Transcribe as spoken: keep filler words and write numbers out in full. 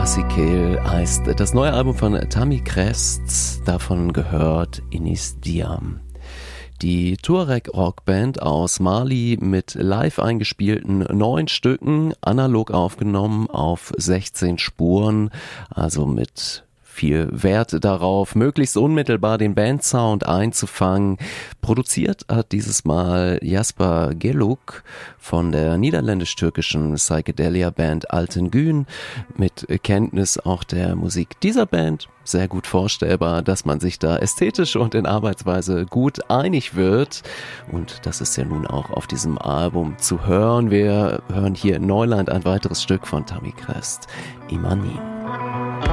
Classical heißt das neue Album von Tammy Crest, davon gehört Inis Diam. Die Tuareg-Rockband aus Mali mit live eingespielten neun Stücken, analog aufgenommen auf sechzehn Spuren, also mit viel Wert darauf, möglichst unmittelbar den Bandsound einzufangen. Produziert hat dieses Mal Jasper Geluk von der niederländisch-türkischen Psychedelia-Band Alten Gün mit Kenntnis auch der Musik dieser Band. Sehr gut vorstellbar, dass man sich da ästhetisch und in Arbeitsweise gut einig wird. Und das ist ja nun auch auf diesem Album zu hören. Wir hören hier in Neuland ein weiteres Stück von Tammy Crest, Imanin.